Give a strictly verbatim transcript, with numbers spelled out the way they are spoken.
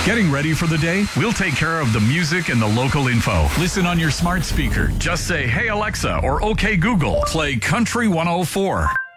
Getting ready for the day? We'll take care of the music and the local info. Listen on your smart speaker. Just say, "Hey Alexa," or "Okay Google, play Country one oh four."